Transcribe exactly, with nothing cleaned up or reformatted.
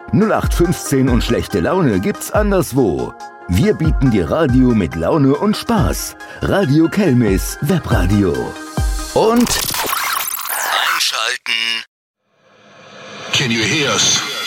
null acht fünfzehn und schlechte Laune gibt's anderswo. Wir bieten dir Radio mit Laune und Spaß. Radio Kelmis Webradio. Und einschalten. Can you hear us?